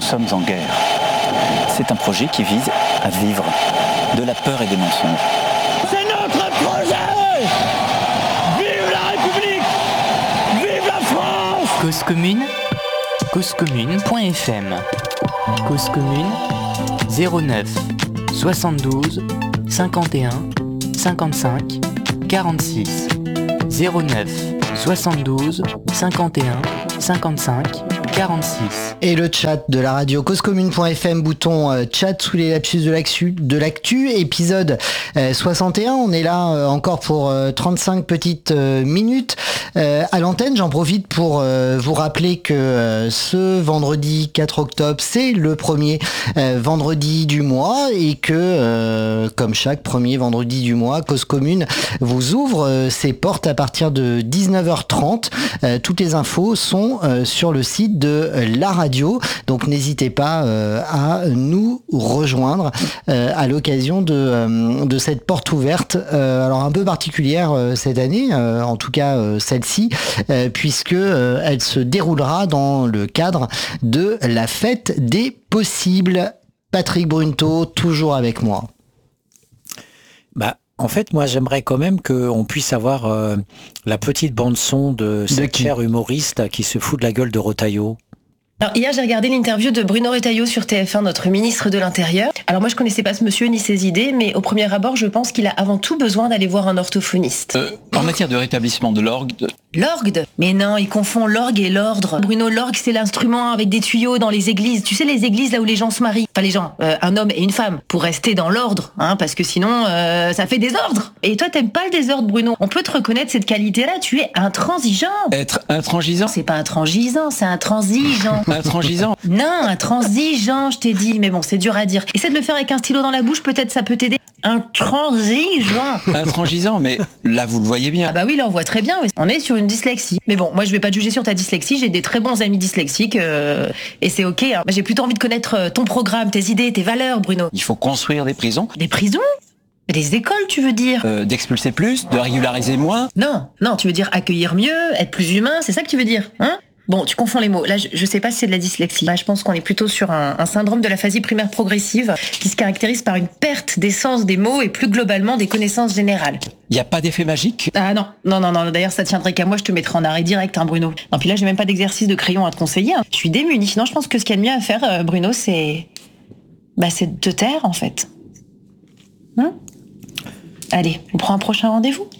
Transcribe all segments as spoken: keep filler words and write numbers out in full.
sommes en guerre. C'est un projet qui vise à vivre de la peur et des mensonges. C'est notre projet! Vive la République! Vive la France! Cause commune, cause commune point f m. Cause commune, zéro neuf soixante-douze cinquante et un cinquante-cinq quarante-six. zéro neuf soixante-douze cinquante et un cinquante-cinq quarante-six. Et le chat de la radio cause commune point f m, bouton euh, chat sous les lapsus de l'actu, de l'actu épisode euh, soixante et un. On est là euh, encore pour euh, trente-cinq petites euh, minutes euh, à l'antenne. J'en profite pour euh, vous rappeler que euh, ce vendredi quatre octobre, c'est le premier euh, vendredi du mois et que, euh, comme chaque premier vendredi du mois, Cause Commune vous ouvre euh, ses portes à partir de dix-neuf heures trente. Euh, toutes les infos sont euh, sur le site de la radio, donc n'hésitez pas euh, à nous rejoindre euh, à l'occasion de, euh, de cette porte ouverte, euh, alors un peu particulière euh, cette année, euh, en tout cas euh, celle-ci, euh, puisque euh, elle se déroulera dans le cadre de la fête des possibles. Patrick Brunto, toujours avec moi. Bah, en fait, moi, j'aimerais quand même qu'on puisse avoir euh, la petite bande-son de cette chère humoriste qui se fout de la gueule de Retailleau. Alors hier j'ai regardé l'interview de Bruno Retailleau sur T F un, notre ministre de l'Intérieur. Alors moi je connaissais pas ce monsieur ni ses idées, mais au premier abord je pense qu'il a avant tout besoin d'aller voir un orthophoniste. Euh, en matière de rétablissement de l'orgue... De... L'orgue? Mais non, il confond l'orgue et l'ordre. Bruno, l'orgue c'est l'instrument avec des tuyaux dans les églises. Tu sais les églises là où les gens se marient. Enfin les gens, euh, un homme et une femme, pour rester dans l'ordre, hein, parce que sinon euh, ça fait désordre. Et toi t'aimes pas le désordre Bruno. On peut te reconnaître cette qualité-là, tu es intransigeant. Être intransigeant? C'est pas intransigeant, c'est intransigeant. Intransigeant? Non, intransigeant, je t'ai dit, mais bon, c'est dur à dire. Essaie de le faire avec un stylo dans la bouche, peut-être ça peut t'aider. Intransigeant. Intransigeant, mais là vous le voyez bien. Ah bah oui, là on voit très bien, oui. On est sur une dyslexie. Mais bon, moi je vais pas te juger sur ta dyslexie, j'ai des très bons amis dyslexiques, euh, et c'est ok. Hein. J'ai plutôt envie de connaître ton programme, tes idées, tes valeurs, Bruno. Il faut construire des prisons. Des prisons? Des écoles, tu veux dire? euh, D'expulser plus, de régulariser moins. Non, non, tu veux dire accueillir mieux, être plus humain, c'est ça que tu veux dire, hein? Bon, tu confonds les mots. Là, je, je sais pas si c'est de la dyslexie. Là, je pense qu'on est plutôt sur un, un syndrome de l'aphasie primaire progressive qui se caractérise par une perte des sens des mots et plus globalement des connaissances générales. Il n'y a pas d'effet magique? Ah non, non, non, non. D'ailleurs, ça tiendrait qu'à moi, je te mettrais en arrêt direct, hein, Bruno. Non, puis là, j'ai même pas d'exercice de crayon à te conseiller. Hein. Je suis démunie. Non, je pense que ce qu'il y a de mieux à faire, euh, Bruno, c'est... Bah, c'est de te taire, en fait. Hein? Allez, on prend un prochain rendez-vous.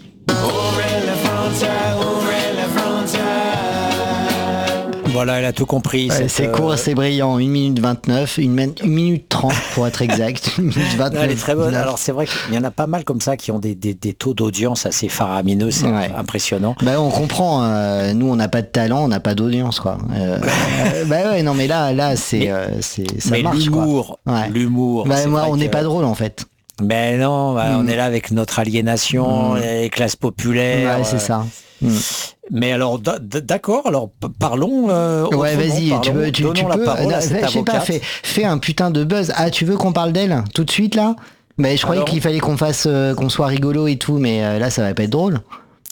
Voilà, elle a tout compris. Ouais, c'est euh... court, c'est brillant. une minute vingt-neuf, une minute trente pour être exact. une minute vingt-neuf. Elle est très bonne. Alors c'est vrai qu'il y en a pas mal comme ça qui ont des, des, des taux d'audience assez faramineux, c'est ouais. impressionnant. Bah on comprend, euh, nous on n'a pas de talent, on n'a pas d'audience quoi. Euh, euh, bah ouais, non mais là, là c'est, mais, euh, c'est ça mais marche l'humour, quoi. Ouais. L'humour. Bah moi on n'est que... pas drôle en fait. Mais non, bah, mmh. on est là avec notre aliénation, mmh. les classes populaires. Ouais, c'est ça. Mmh. Mais alors, d'accord, alors parlons. Euh, ouais, vas-y, parlons, tu veux, tu, tu peux. Euh, je sais pas, fais, fais un putain de buzz. Ah, tu veux qu'on parle d'elle tout de suite là? Mais je croyais alors... qu'il fallait qu'on fasse, euh, qu'on soit rigolo et tout, mais euh, là, ça va pas être drôle.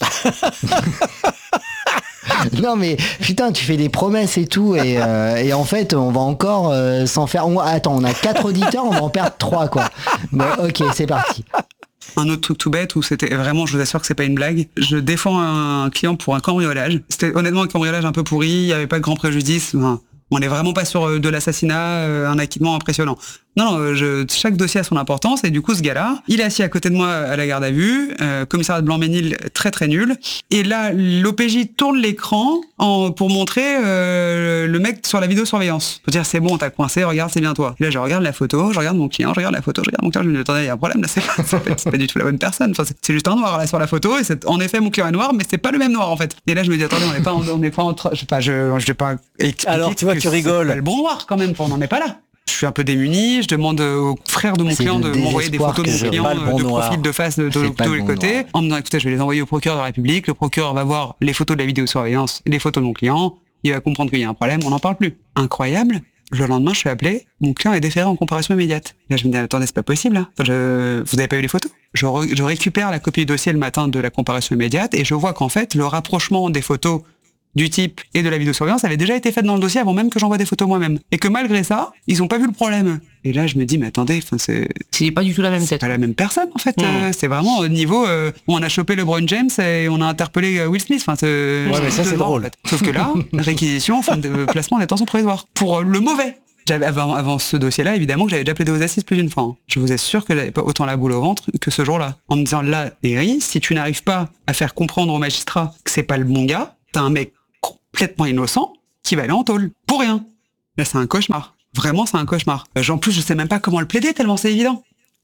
Non mais putain, tu fais des promesses et tout et, euh, et en fait on va encore euh, s'en faire. On... Attends, on a quatre auditeurs, on va en perdre trois quoi. Mais ok, c'est parti. Un autre truc tout bête où c'était vraiment, je vous assure que c'est pas une blague. Je défends un client pour un cambriolage. C'était honnêtement un cambriolage un peu pourri. Il y avait pas de grand préjudice. Enfin, on n'est vraiment pas sur de l'assassinat, un acquittement impressionnant. Non, non, je, chaque dossier a son importance et du coup ce gars-là, il est assis à côté de moi à la garde à vue, euh, commissariat de Blanc-Ménil très très nul. Et là, l'O P J tourne l'écran en, pour montrer euh, le mec sur la vidéosurveillance. Faut dire c'est bon, t'as coincé, regarde, c'est bien toi. Et là, je regarde la photo, je regarde mon client, je regarde la photo, je regarde mon client, je me dis attendez, il y a un problème là, c'est pas, c'est pas, c'est pas du tout la bonne personne. Enfin, c'est, c'est juste un noir là sur la photo et c'est en effet mon client est noir, mais c'est pas le même noir en fait. Et là, je me dis attendez, on n'est pas, on n'est pas en train, je sais pas, je, je vais pas expliquer. Alors tu vois, tu rigoles. C'est le bon noir quand même, on n'en est pas là. Je suis un peu démuni, je demande au frère de mon c'est client de m'envoyer des photos de mon client, bon de noir. profil, de face, de, de, de tous les bon côtés, noir. En me disant écoutez, je vais les envoyer au procureur de la République, le procureur va voir les photos de la vidéosurveillance, les photos de mon client, il va comprendre qu'il y a un problème, on n'en parle plus. Incroyable, le lendemain je suis appelé, mon client est déféré en comparution immédiate. Là je me dis attendez, c'est pas possible là, enfin, je... vous avez pas eu les photos? Je, re... je récupère la copie du dossier le matin de la comparution immédiate et je vois qu'en fait le rapprochement des photos du type et de la vidéosurveillance avait déjà été faite dans le dossier avant même que j'envoie des photos moi-même. Et que malgré ça, ils ont pas vu le problème. Et là, je me dis, mais attendez, c'est... C'est pas du tout la même C'est tête. pas la même personne, en fait. Mmh. Euh, c'est vraiment au niveau euh, où on a chopé LeBron James et on a interpellé euh, Will Smith. Enfin, c'est... Ouais, mais ça, c'est drôle. En fait. Sauf que là, réquisition, fin de placement en détention provisoire. Pour euh, le mauvais. J'avais, avant, avant ce dossier-là, évidemment, que j'avais déjà plaidé aux assises plus d'une fois. Hein. Je vous assure que j'avais pas autant la boule au ventre que ce jour-là. En me disant, là, Eri, si tu n'arrives pas à faire comprendre au magistrat que c'est pas le bon gars, t'as un mec complètement innocent qui va aller en tôle. Pour rien. Là, c'est un cauchemar. Vraiment, c'est un cauchemar. Euh, en plus, je sais même pas comment le plaider, tellement c'est évident.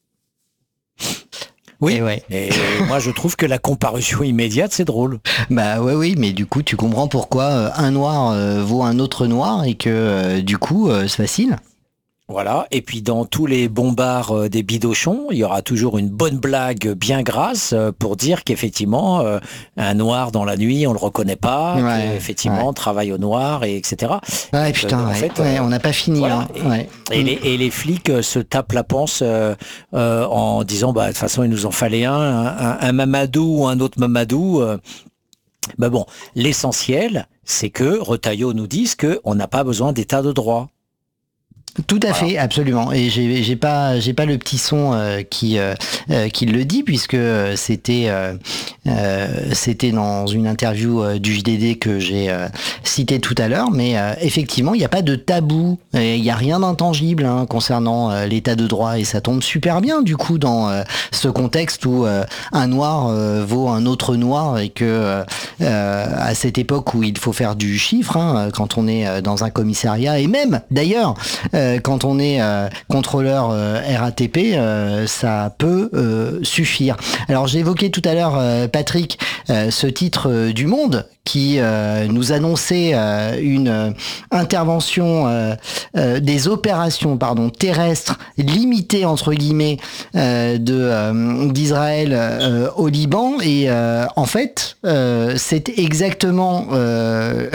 Oui, et, ouais. et moi je trouve que la comparution immédiate c'est drôle. Bah ouais, oui, mais du coup tu comprends pourquoi euh, un noir euh, vaut un autre noir et que euh, du coup euh, c'est facile. Voilà, et puis dans tous les bombards euh, des bidochons, il y aura toujours une bonne blague bien grasse euh, pour dire qu'effectivement, euh, un noir dans la nuit, on le reconnaît pas, Ouais, qu'effectivement, ouais. travaille au noir, et etc. Ouais, putain, Euh, en ouais, fait, ouais, euh, on n'a pas fini. voilà, hein, et, ouais. et Mm. les, et les flics euh, se tapent la panse euh, euh, en disant, bah, de toute façon, il nous en fallait un, un, un Mamadou ou un autre Mamadou. Euh, bah bon, l'essentiel, c'est que Retailleau nous dise qu'on n'a pas besoin d'état de droit. Tout à Voilà. fait, absolument. Et j'ai j'ai pas j'ai pas le petit son euh, qui euh, euh, qui le dit puisque euh, c'était euh, euh, c'était dans une interview euh, du J D D que j'ai euh, cité tout à l'heure. Mais euh, effectivement, il n'y a pas de tabou, il n'y a rien d'intangible hein, concernant euh, l'état de droit et ça tombe super bien du coup dans euh, ce contexte où euh, un noir euh, vaut un autre noir et que euh, euh, à cette époque où il faut faire du chiffre hein, quand on est euh, dans un commissariat et même d'ailleurs euh, quand on est euh, contrôleur euh, R A T P, euh, ça peut euh, suffire. Alors j'ai évoqué tout à l'heure, euh, Patrick, euh, ce titre euh, du Monde qui euh, nous annonçait euh, une euh, intervention euh, euh, des opérations pardon terrestres limitées entre guillemets euh, de euh, d'Israël euh, au Liban et euh, en fait euh, c'est exactement euh,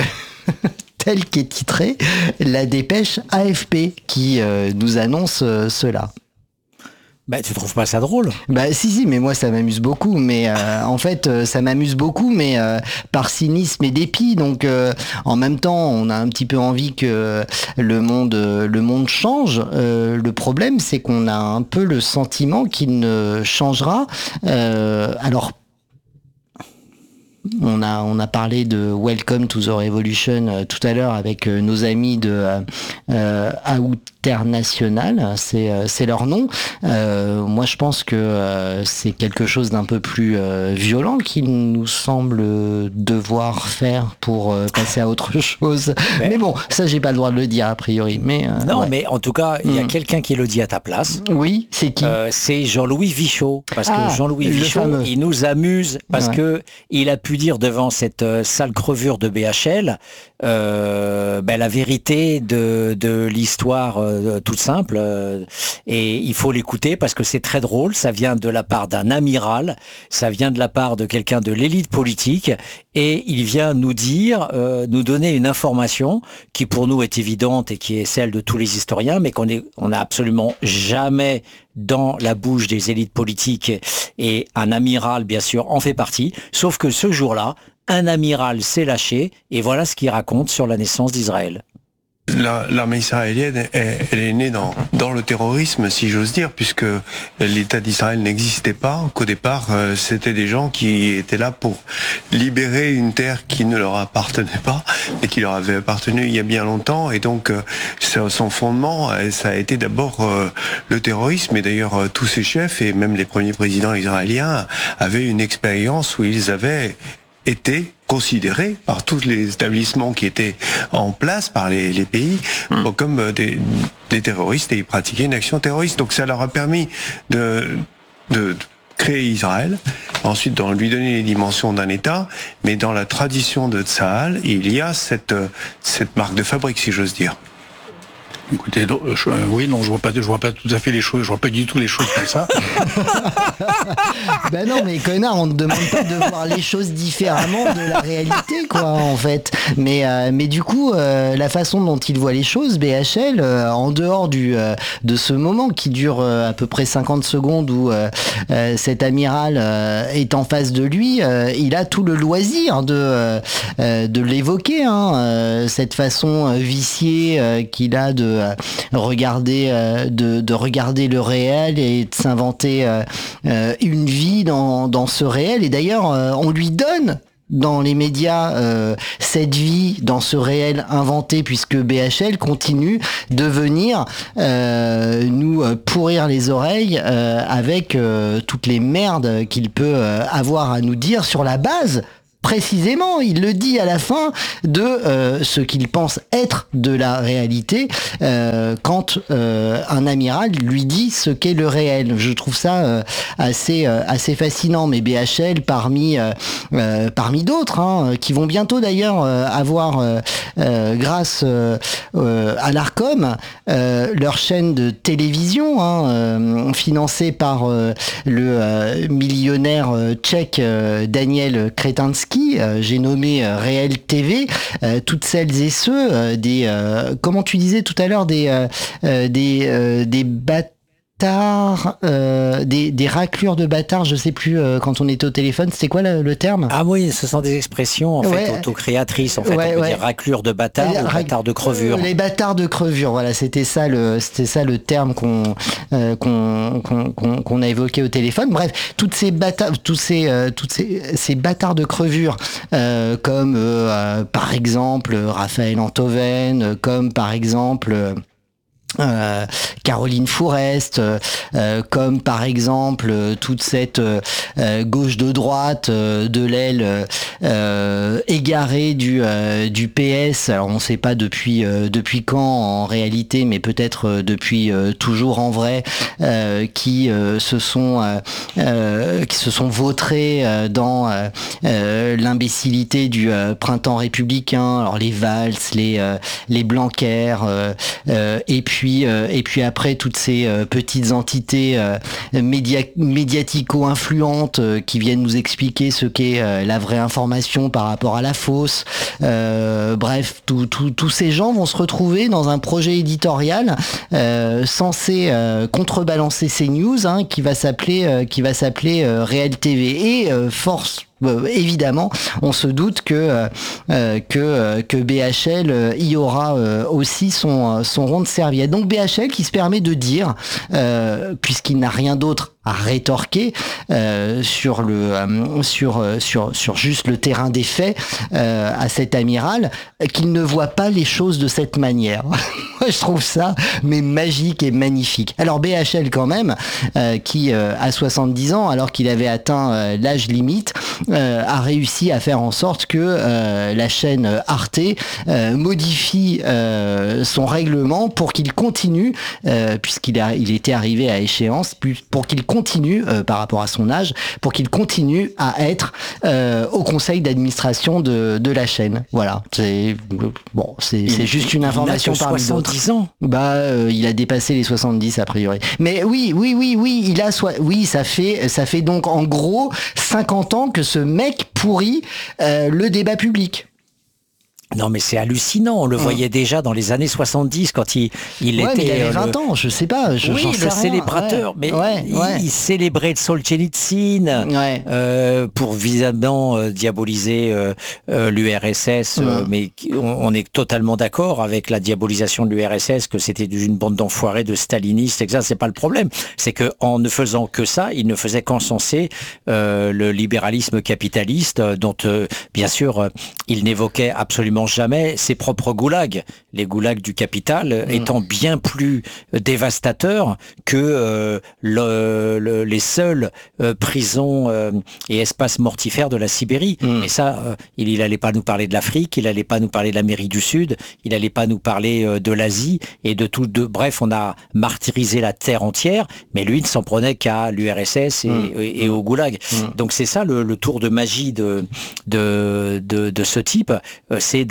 tel qu'est titré la dépêche A F P qui euh, nous annonce euh, cela. Bah, tu trouves pas ça drôle? Bah si si, mais moi ça m'amuse beaucoup. Mais euh, en fait euh, ça m'amuse beaucoup, mais euh, par cynisme et dépit. Donc euh, en même temps, on a un petit peu envie que le monde euh, le monde change. Euh, le problème, c'est qu'on a un peu le sentiment qu'il ne changera. Euh, alors. On a, on a parlé de Welcome to the Revolution euh, tout à l'heure avec euh, nos amis de euh, euh, International, c'est, euh, c'est leur nom. Euh, moi, je pense que euh, c'est quelque chose d'un peu plus euh, violent qu'il nous semble devoir faire pour euh, passer à autre chose. Mais, mais bon, ça, j'ai pas le droit de le dire a priori. Mais euh, non, ouais. mais en tout cas, il y a Mm. quelqu'un qui le dit à ta place. Oui, c'est qui euh, C'est Jean-Louis Vichot. Parce Ah, que Jean-Louis le Vichot, fameux. il nous amuse parce Ouais. que il a pu dire devant cette euh, sale crevure de B H L euh, ben, la vérité de, de l'histoire euh, toute simple. Euh, et il faut l'écouter parce que c'est très drôle. Ça vient de la part d'un amiral, ça vient de la part de quelqu'un de l'élite politique et il vient nous dire, euh, nous donner une information qui pour nous est évidente et qui est celle de tous les historiens, mais qu'on est, on n'a absolument jamais dans la bouche des élites politiques, et un amiral, bien sûr, en fait partie, sauf que ce jour-là, un amiral s'est lâché, et voilà ce qu'il raconte sur la naissance d'Israël. La- L'armée israélienne, elle, elle est née dans, dans le terrorisme, si j'ose dire, puisque l'État d'Israël n'existait pas. Qu'au départ, euh, c'était des gens qui étaient là pour libérer une terre qui ne leur appartenait pas, et qui leur avait appartenu il y a bien longtemps. Et donc, euh, ça- son fondement, euh, ça a été d'abord euh, le terrorisme. Et d'ailleurs, euh, tous ces chefs, et même les premiers présidents israéliens, avaient une expérience où ils avaient été considérés par tous les établissements qui étaient en place, par les, les pays, mmh. comme euh, des, des terroristes, et ils pratiquaient une action terroriste. Donc ça leur a permis de, de, de créer Israël, ensuite de lui donner les dimensions d'un État, mais dans la tradition de Tsahal, il y a cette, cette marque de fabrique, si j'ose dire. Écoutez, je, euh, oui, non, je vois pas, je vois pas tout à fait les choses, je vois pas du tout les choses comme ça. Ben non, mais connard, on ne demande pas de voir les choses différemment de la réalité, quoi, en fait. Mais, euh, mais du coup, euh, la façon dont il voit les choses, B H L, euh, en dehors du, euh, de ce moment qui dure euh, à peu près cinquante secondes où euh, euh, cet amiral euh, est en face de lui, euh, il a tout le loisir de, euh, de l'évoquer, hein, euh, cette façon euh, viciée euh, qu'il a de euh, regarder, euh, de, de regarder le réel et de s'inventer euh, euh, une vie dans, dans ce réel. Et d'ailleurs, euh, on lui donne dans les médias euh, cette vie dans ce réel inventé, puisque B H L continue de venir euh, nous pourrir les oreilles euh, avec euh, toutes les merdes qu'il peut euh, avoir à nous dire sur la base. Précisément, il le dit à la fin de euh, ce qu'il pense être de la réalité euh, quand euh, un amiral lui dit ce qu'est le réel. Je trouve ça euh, assez euh, assez fascinant. Mais B H L, parmi euh, euh, parmi d'autres, hein, qui vont bientôt d'ailleurs euh, avoir, euh, euh, grâce euh, euh, à l'Arcom, euh, leur chaîne de télévision, hein, euh, financée par euh, le euh, millionnaire euh, tchèque euh, Daniel Kretinsky. Euh, j'ai nommé euh, Réel T V, euh, toutes celles et ceux euh, des euh, comment tu disais tout à l'heure des euh, euh, des euh, des bâtards euh, des, des raclures de bâtards, je sais plus euh, quand on était au téléphone, c'était quoi le, le terme? Ah oui, ce sont des expressions en ouais. fait autocréatrices, en fait, ouais, on peut ouais. dire raclure de bâtard ou bâtard de crevure. Les bâtards de crevure, voilà, c'était ça le c'était ça le terme qu'on euh, qu'on qu'on qu'on qu'on a évoqué au téléphone. Bref, toutes ces bâtards, tous ces euh, toutes ces ces bâtards de crevure, euh, comme euh, euh, par exemple Raphaël Antoven, euh, comme par exemple euh, Euh, Caroline Fourest, euh, euh, comme par exemple euh, toute cette euh, euh, gauche de droite euh, de l'aile euh, égarée du euh, du P S. Alors on ne sait pas depuis euh, depuis quand en réalité, mais peut-être euh, depuis euh, toujours en vrai, euh, qui euh, se sont euh, euh, qui se sont vautrés euh, dans euh, euh, l'imbécilité du euh, printemps républicain. Alors les Valls, les euh, les Blanquer, euh, euh, et puis Puis, euh, et puis après toutes ces euh, petites entités euh, média médiatico-influentes euh, qui viennent nous expliquer ce qu'est euh, la vraie information par rapport à la fausse. Euh, bref, tous ces gens vont se retrouver dans un projet éditorial euh, censé euh, contrebalancer CNews, hein, qui va s'appeler euh, qui va s'appeler euh, Réel T V. Et euh, force Euh, évidemment, on se doute que euh, que euh, que B H L euh, y aura euh, aussi son son rond de serviette. Donc B H L qui se permet de dire, euh, puisqu'il n'a rien d'autre à rétorquer euh, sur le euh, sur sur sur juste le terrain des faits euh, à cet amiral, qu'il ne voit pas les choses de cette manière. Moi, je trouve ça mais magique et magnifique. Alors B H L quand même, euh, qui euh, a soixante-dix ans alors qu'il avait atteint euh, l'âge limite, euh, a réussi à faire en sorte que euh, la chaîne Arte euh, modifie euh, son règlement pour qu'il continue, euh, puisqu'il a il était arrivé à échéance, pour qu'il continue euh, par rapport à son âge, pour qu'il continue à être euh, au conseil d'administration de, de la chaîne. Voilà, c'est bon, c'est c'est juste une information parmi d'autres. soixante-dix ans. Bah, euh, il a dépassé les soixante-dix a priori. Mais oui, oui, oui, oui, il a soit, oui, ça fait, ça fait donc en gros cinquante ans que ce mec pourrit euh, le débat public. Non mais c'est hallucinant, on le mmh. voyait déjà dans les années soixante-dix quand il, il ouais, était... Mais il avait euh, vingt le... ans, je sais pas. Je, oui, sais le rien. célébrateur, ouais. mais ouais, il, ouais. il célébrait Solzhenitsyn ouais. euh, pour visiblement euh, diaboliser euh, euh, l'U R S S, mmh. euh, mais on, on est totalement d'accord avec la diabolisation de l'U R S S, que c'était une bande d'enfoirés, de stalinistes, et ça c'est pas le problème. C'est que en ne faisant que ça, il ne faisait qu'encenser euh, le libéralisme capitaliste, euh, dont euh, bien sûr euh, il n'évoquait absolument jamais ses propres goulags, les goulags du capital, mmh. étant bien plus dévastateurs que euh, le, le, les seules euh, prisons euh, et espaces mortifères de la Sibérie. Mmh. Et ça, euh, il n'allait pas nous parler de l'Afrique, il n'allait pas nous parler de l'Amérique du Sud, il n'allait pas nous parler euh, de l'Asie et de tout. De, bref, on a martyrisé la terre entière, mais lui ne s'en prenait qu'à l'U R S S et, mmh. et, et au goulag. Mmh. Donc c'est ça le, le tour de magie de, de, de, de ce type, euh, c'est d'avoir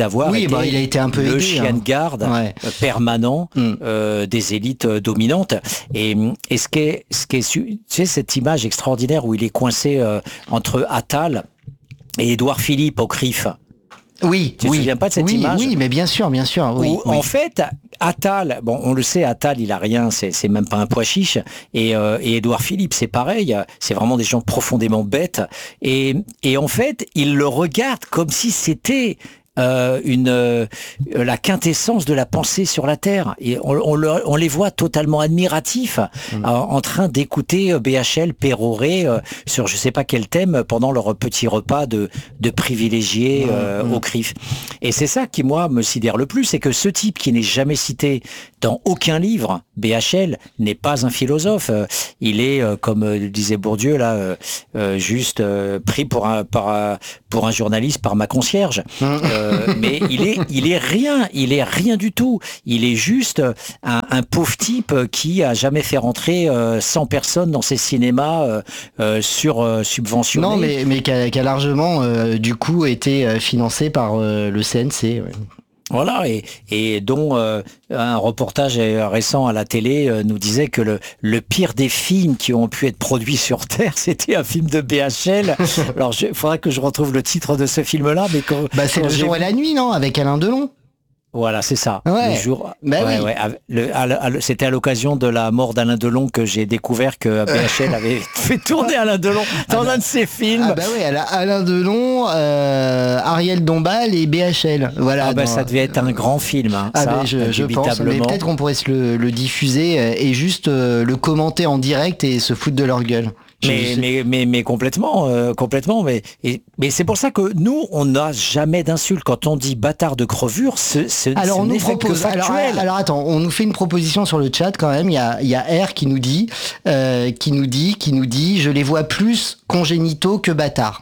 d'avoir oui, été bah, il a été un peu le aidé, chien hein. de garde Ouais. permanent Mm. euh, des élites euh, dominantes. Et, et ce qui est, ce qui est, tu sais, cette image extraordinaire où il est coincé euh, entre Attal et Édouard Philippe au C R I F. Oui, Tu te oui. souviens pas de cette oui, image? Oui, mais bien sûr, bien sûr. Oui, Où, oui. en fait, Attal, bon, on le sait, Attal, il a rien, c'est, c'est même pas un pois chiche. Et, euh, et Édouard Philippe, c'est pareil. C'est vraiment des gens profondément bêtes. Et, et en fait, il le regarde comme si c'était Euh, une euh, la quintessence de la pensée sur la Terre. Et on, on, le, on les voit totalement admiratifs mmh. euh, en train d'écouter B H L pérorer euh, sur je sais pas quel thème pendant leur petit repas de, de privilégiés euh, mmh. au C R I F. Et c'est ça qui, moi, me sidère le plus, c'est que ce type qui n'est jamais cité dans aucun livre, B H L, n'est pas un philosophe. Euh, il est, euh, comme euh, disait Bourdieu, là, euh, euh, juste euh, pris pour un, par, un, pour un journaliste par ma concierge. Mmh. Euh, Euh, mais il est, il est rien, il est rien du tout. Il est juste un, un pauvre type qui a jamais fait rentrer euh, cent personnes dans ses cinémas euh, euh, sur euh, subventionnés. Non, mais, mais qui a, qui a largement, euh, du coup, été financé par euh, le C N C. Ouais. Voilà, et, et dont euh, un reportage récent à la télé euh, nous disait que le, le pire des films qui ont pu être produits sur Terre, c'était un film de B H L. Alors, il faudrait que je retrouve le titre de ce film-là. Mais quand, bah, c'est quand Le jour et la nuit, non? Avec Alain Delon. Voilà, c'est ça. Ouais. Le jour, bah ouais, oui. ouais, le, à, à, c'était à l'occasion de la mort d'Alain Delon que j'ai découvert que B H L avait fait tourner Alain Delon dans ah bah, un de ses films. Ah bah oui, Alain Delon, euh, Ariel Dombal et B H L. Voilà. Ah bah dans... ça devait être un grand film. Hein, ah ça, bah je, je pense. Mais peut-être qu'on pourrait se le, le diffuser et juste euh, le commenter en direct et se foutre de leur gueule. Mais, mais, mais, mais complètement, euh, complètement. Mais, et, mais c'est pour ça que nous, on n'a jamais d'insulte. Quand on dit bâtard de crevure, ce, ce, alors ce on n'est nous propose. que alors, factuel. alors attends, on nous fait une proposition sur le chat quand même. Il y a, il y a R qui nous dit, euh, qui nous dit, qui nous dit, je les vois plus congénitaux que bâtards.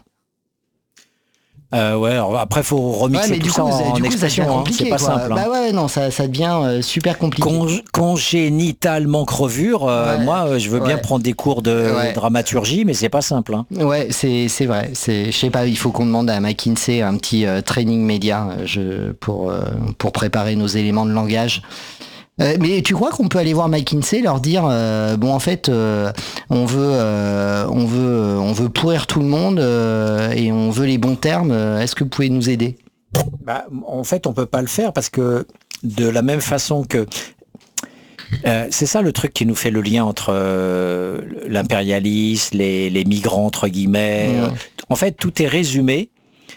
Euh, ouais, alors après faut remixer ouais, tout coup, ça en, du en coup, expression, hein, c'est pas quoi. simple. Hein. Bah ouais, non, ça, ça devient euh, super compliqué. Con, congénitalement crevure, euh, ouais. moi euh, je veux bien ouais. prendre des cours de ouais. dramaturgie, mais c'est pas simple. Hein. Ouais, c'est c'est vrai. C'est, je sais pas, il faut qu'on demande à McKinsey un petit euh, training média je, pour euh, pour préparer nos éléments de langage. Euh, mais tu crois qu'on peut aller voir McKinsey, leur dire euh, bon en fait euh, on veut euh, on veut on veut pourrir tout le monde euh, et on veut les bons termes. Est-ce que vous pouvez nous aider? Bah, en fait, on peut pas le faire parce que de la même façon que euh, c'est ça le truc qui nous fait le lien entre euh, l'impérialisme, les, les migrants entre guillemets. Mmh. En fait, tout est résumé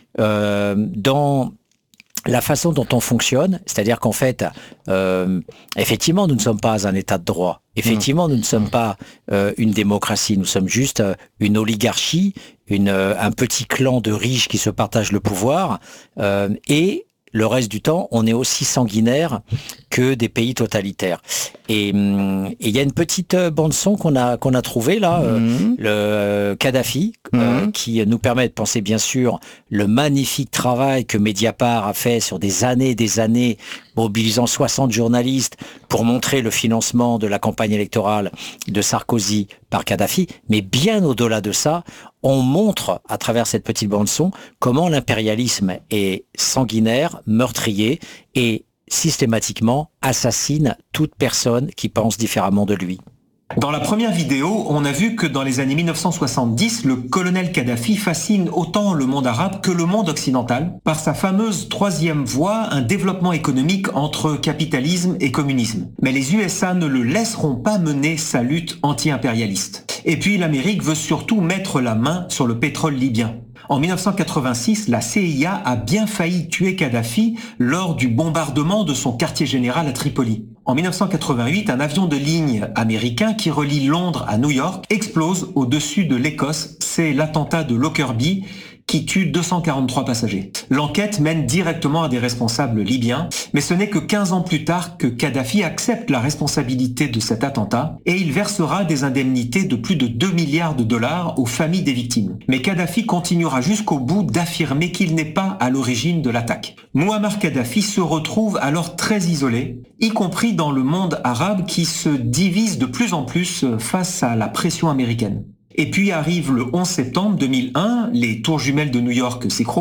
euh, dans la façon dont on fonctionne, c'est-à-dire qu'en fait, euh, effectivement, nous ne sommes pas un État de droit. Effectivement, mmh. nous ne sommes pas euh, une démocratie. Nous sommes juste euh, une oligarchie, une, euh, un petit clan de riches qui se partagent le pouvoir. Euh, et le reste du temps, on est aussi sanguinaire que des pays totalitaires. Et il y a une petite bande son qu'on a qu'on a trouvée là, mmh. euh, le Kadhafi, mmh. euh, qui nous permet de penser bien sûr le magnifique travail que Mediapart a fait sur des années et des années, mobilisant soixante journalistes pour montrer le financement de la campagne électorale de Sarkozy par Kadhafi. Mais bien au-delà de ça, on montre à travers cette petite bande son comment l'impérialisme est sanguinaire, meurtrier et systématiquement assassine toute personne qui pense différemment de lui. Dans la première vidéo, on a vu que dans les années mille neuf cent soixante-dix, le colonel Kadhafi fascine autant le monde arabe que le monde occidental par sa fameuse troisième voie, un développement économique entre capitalisme et communisme. Mais les U S A ne le laisseront pas mener sa lutte anti-impérialiste. Et puis l'Amérique veut surtout mettre la main sur le pétrole libyen. En mille neuf cent quatre-vingt-six, la C I A a bien failli tuer Kadhafi lors du bombardement de son quartier général à Tripoli. En mille neuf cent quatre-vingt-huit, un avion de ligne américain qui relie Londres à New York explose au-dessus de l'Écosse. C'est l'attentat de Lockerbie qui tue deux cent quarante-trois passagers. L'enquête mène directement à des responsables libyens, mais ce n'est que quinze ans plus tard que Kadhafi accepte la responsabilité de cet attentat et il versera des indemnités de plus de deux milliards de dollars aux familles des victimes. Mais Kadhafi continuera jusqu'au bout d'affirmer qu'il n'est pas à l'origine de l'attaque. Muammar Kadhafi se retrouve alors très isolé, y compris dans le monde arabe qui se divise de plus en plus face à la pression américaine. Et puis arrive le onze septembre deux mille un, les tours jumelles de New York s'écroulent,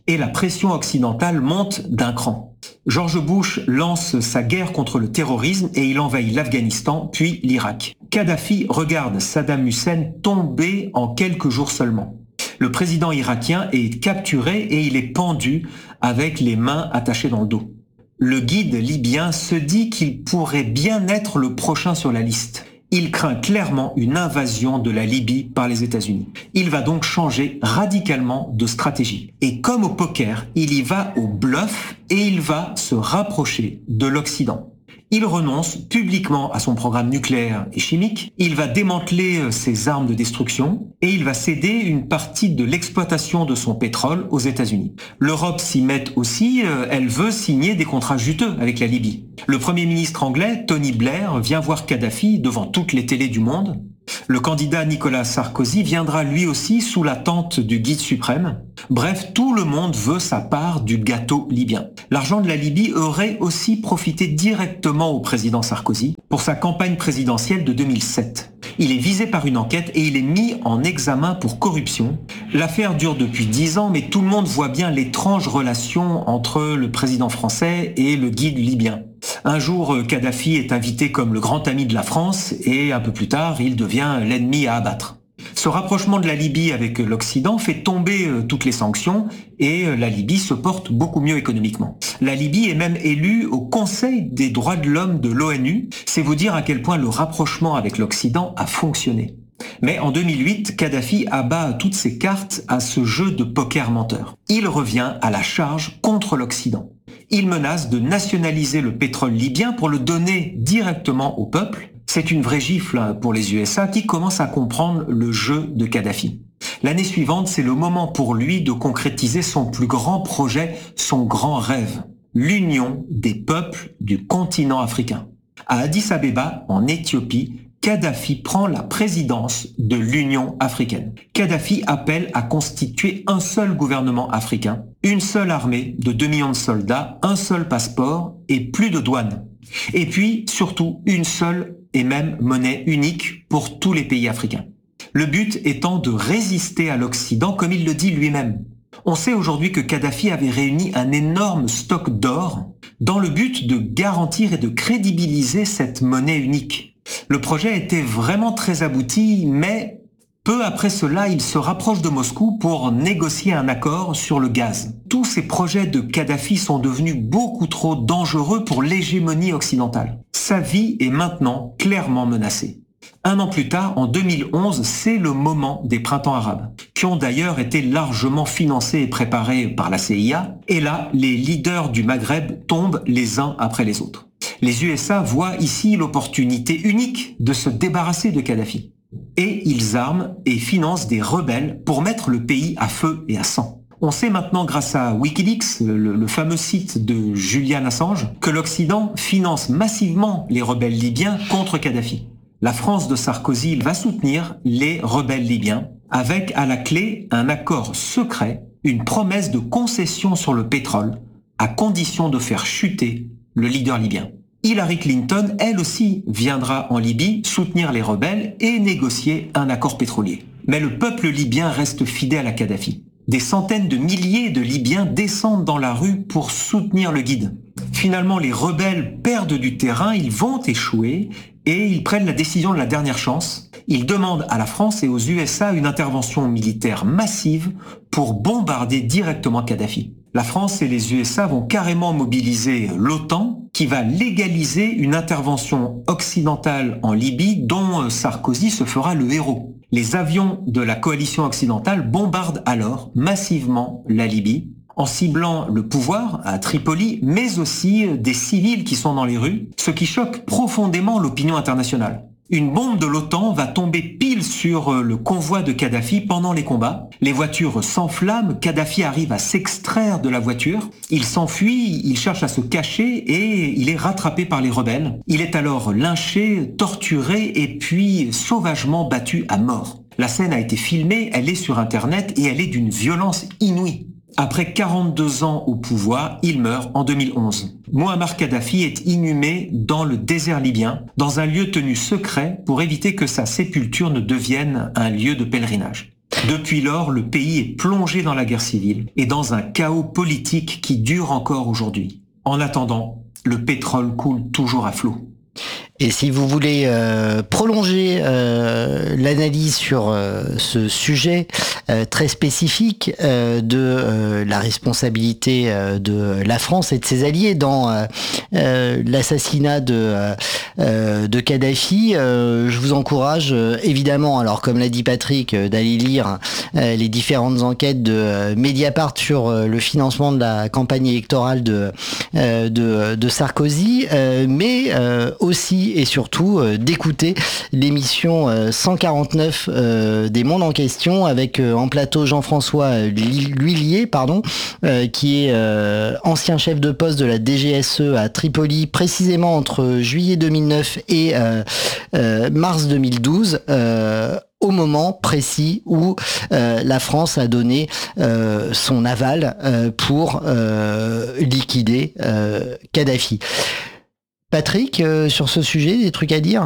et la pression occidentale monte d'un cran. George Bush lance sa guerre contre le terrorisme et il envahit l'Afghanistan, puis l'Irak. Kadhafi regarde Saddam Hussein tomber en quelques jours seulement. Le président irakien est capturé et il est pendu avec les mains attachées dans le dos. Le guide libyen se dit qu'il pourrait bien être le prochain sur la liste. Il craint clairement une invasion de la Libye par les États-Unis. Il va donc changer radicalement de stratégie. Et comme au poker, il y va au bluff et il va se rapprocher de l'Occident. Il renonce publiquement à son programme nucléaire et chimique, il va démanteler ses armes de destruction et il va céder une partie de l'exploitation de son pétrole aux États-Unis. L'Europe s'y met aussi, elle veut signer des contrats juteux avec la Libye. Le Premier ministre anglais, Tony Blair, vient voir Kadhafi devant toutes les télés du monde. Le candidat Nicolas Sarkozy viendra lui aussi sous la tente du guide suprême. Bref, tout le monde veut sa part du gâteau libyen. L'argent de la Libye aurait aussi profité directement au président Sarkozy pour sa campagne présidentielle de deux mille sept. Il est visé par une enquête et il est mis en examen pour corruption. L'affaire dure depuis dix ans, mais tout le monde voit bien l'étrange relation entre le président français et le guide libyen. Un jour, Kadhafi est invité comme le grand ami de la France et un peu plus tard, il devient l'ennemi à abattre. Ce rapprochement de la Libye avec l'Occident fait tomber toutes les sanctions et la Libye se porte beaucoup mieux économiquement. La Libye est même élue au Conseil des droits de l'homme de l'ONU. C'est vous dire à quel point le rapprochement avec l'Occident a fonctionné. Mais en deux mille huit, Kadhafi abat toutes ses cartes à ce jeu de poker menteur. Il revient à la charge contre l'Occident. Il menace de nationaliser le pétrole libyen pour le donner directement au peuple. C'est une vraie gifle pour les U S A qui commencent à comprendre le jeu de Kadhafi. L'année suivante, c'est le moment pour lui de concrétiser son plus grand projet, son grand rêve, l'union des peuples du continent africain. À Addis Abeba, en Éthiopie, Kadhafi prend la présidence de l'Union africaine. Kadhafi appelle à constituer un seul gouvernement africain, une seule armée de deux millions de soldats, un seul passeport et plus de douanes. Et puis, surtout, une seule et même monnaie unique pour tous les pays africains. Le but étant de résister à l'Occident, comme il le dit lui-même. On sait aujourd'hui que Kadhafi avait réuni un énorme stock d'or dans le but de garantir et de crédibiliser cette monnaie unique. Le projet était vraiment très abouti, mais peu après cela, il se rapproche de Moscou pour négocier un accord sur le gaz. Tous ces projets de Kadhafi sont devenus beaucoup trop dangereux pour l'hégémonie occidentale. Sa vie est maintenant clairement menacée. Un an plus tard, en deux mille onze, c'est le moment des printemps arabes, qui ont d'ailleurs été largement financés et préparés par la C I A. Et là, les leaders du Maghreb tombent les uns après les autres. Les U S A voient ici l'opportunité unique de se débarrasser de Kadhafi. Et ils arment et financent des rebelles pour mettre le pays à feu et à sang. On sait maintenant grâce à Wikileaks, le, le fameux site de Julian Assange, que l'Occident finance massivement les rebelles libyens contre Kadhafi. La France de Sarkozy va soutenir les rebelles libyens avec à la clé un accord secret, une promesse de concession sur le pétrole, à condition de faire chuter le leader libyen. Hillary Clinton, elle aussi, viendra en Libye soutenir les rebelles et négocier un accord pétrolier. Mais le peuple libyen reste fidèle à Kadhafi. Des centaines de milliers de Libyens descendent dans la rue pour soutenir le guide. Finalement, les rebelles perdent du terrain, ils vont échouer et ils prennent la décision de la dernière chance. Ils demandent à la France et aux U S A une intervention militaire massive pour bombarder directement Kadhafi. La France et les U S A vont carrément mobiliser l'OTAN qui va légaliser une intervention occidentale en Libye dont Sarkozy se fera le héros. Les avions de la coalition occidentale bombardent alors massivement la Libye en ciblant le pouvoir à Tripoli, mais aussi des civils qui sont dans les rues, ce qui choque profondément l'opinion internationale. Une bombe de l'OTAN va tomber pile sur le convoi de Kadhafi pendant les combats. Les voitures s'enflamment, Kadhafi arrive à s'extraire de la voiture, il s'enfuit, il cherche à se cacher et il est rattrapé par les rebelles. Il est alors lynché, torturé et puis sauvagement battu à mort. La scène a été filmée, elle est sur internet et elle est d'une violence inouïe. Après quarante-deux ans au pouvoir, il meurt en deux mille onze. Mouammar Kadhafi est inhumé dans le désert libyen, dans un lieu tenu secret pour éviter que sa sépulture ne devienne un lieu de pèlerinage. Depuis lors, le pays est plongé dans la guerre civile et dans un chaos politique qui dure encore aujourd'hui. En attendant, le pétrole coule toujours à flot. Et si vous voulez euh, prolonger euh, l'analyse sur euh, ce sujet euh, très spécifique euh, de euh, la responsabilité euh, de la France et de ses alliés dans euh, euh, l'assassinat de, euh, de Kadhafi, euh, je vous encourage euh, évidemment, alors comme l'a dit Patrick, euh, d'aller lire euh, les différentes enquêtes de euh, Mediapart sur euh, le financement de la campagne électorale de, euh, de, de Sarkozy, euh, mais euh, aussi et surtout euh, d'écouter l'émission euh, cent quarante-neuf euh, des Mondes en question avec euh, en plateau Jean-François L'Huillier, pardon, euh, qui est euh, ancien chef de poste de la D G S E à Tripoli, précisément entre juillet deux mille neuf et euh, euh, mars deux mille douze. Euh, au moment précis où euh, la France a donné euh, son aval euh, pour euh, liquider euh, Kadhafi. Patrick, euh, sur ce sujet, des trucs à dire ?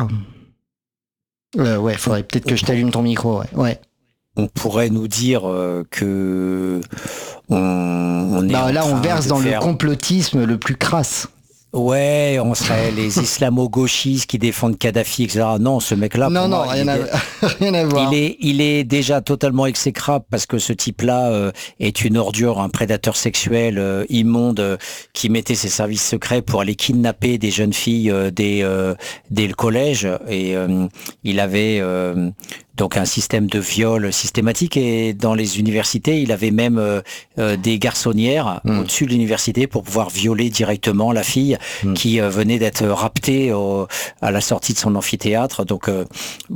euh, Ouais, faudrait peut-être que je t'allume ton micro. Ouais. ouais. On pourrait nous dire euh, que on, on est bah, là, on train verse de dans faire... le complotisme le plus crasse. Ouais, on serait les islamo-gauchistes qui défendent Kadhafi, et cetera. Non, ce mec-là, non, pour non, moi, rien, il à, est, rien à voir. Il est, il est déjà totalement exécrable parce que ce type-là euh, est une ordure, un prédateur sexuel euh, immonde euh, qui mettait ses services secrets pour aller kidnapper des jeunes filles euh, dès, euh, dès le collège. Et euh, il avait euh, donc un système de viol systématique et dans les universités, il avait même euh, euh, des garçonnières mmh. au-dessus de l'université pour pouvoir violer directement la fille mmh. qui euh, venait d'être raptée au, à la sortie de son amphithéâtre. Donc euh,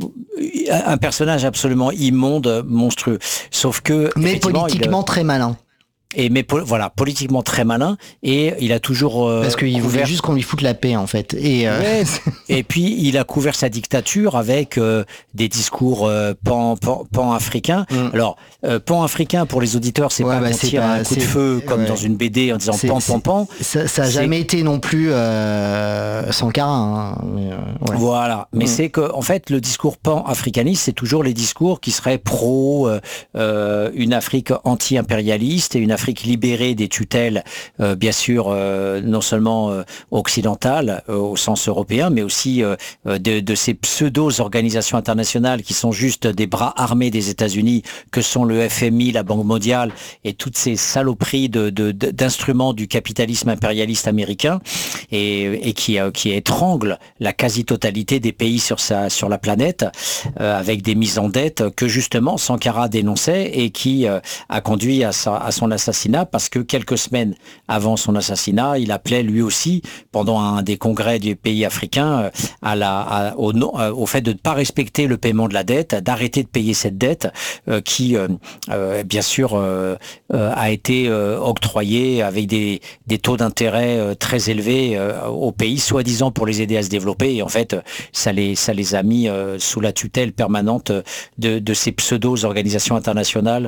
un personnage absolument immonde, monstrueux. Sauf que mais politiquement il, très malin. Et mais voilà, politiquement très malin, et il a toujours euh, parce qu'il couvert... voulait juste qu'on lui foute la paix en fait. Et euh... ouais. et puis il a couvert sa dictature avec euh, des discours euh, pan, pan, pan-africains. Mm. Alors euh, pan-africain pour les auditeurs, c'est ouais, pas bah, qu'on tire pas, un coup de feu comme ouais. dans une B D en disant pan pan pan. Ça, ça a jamais été non plus euh, Sankara. Hein, mais, euh, ouais. Voilà, mais mm. c'est que en fait le discours pan-africaniste, c'est toujours les discours qui seraient pro euh, euh, une Afrique anti-impérialiste et une Afrique libérée des tutelles, euh, bien sûr, euh, non seulement euh, occidentales euh, au sens européen, mais aussi euh, de, de ces pseudo-organisations internationales qui sont juste des bras armés des États-Unis, que sont le F M I, la Banque mondiale et toutes ces saloperies de, de, de, d'instruments du capitalisme impérialiste américain et, et qui, euh, qui étranglent la quasi-totalité des pays sur, sa, sur la planète euh, avec des mises en dette que justement Sankara dénonçait et qui euh, a conduit à, sa, à son assassinat. Parce que quelques semaines avant son assassinat, il appelait lui aussi, pendant un des congrès du pays africain, à la, à, au, au fait de ne pas respecter le paiement de la dette, d'arrêter de payer cette dette euh, qui, euh, euh, bien sûr, euh, euh, a été euh, octroyée avec des, des taux d'intérêt euh, très élevés euh, au pays, soi-disant pour les aider à se développer. Et en fait, ça les, ça les a mis euh, sous la tutelle permanente de, de ces pseudo-organisations internationales.